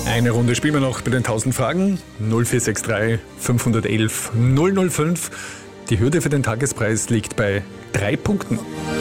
Eine Runde spielen wir noch bei den 1000 Fragen. 0463 511 005. Die Hürde für den Tagespreis liegt bei 3 Punkten.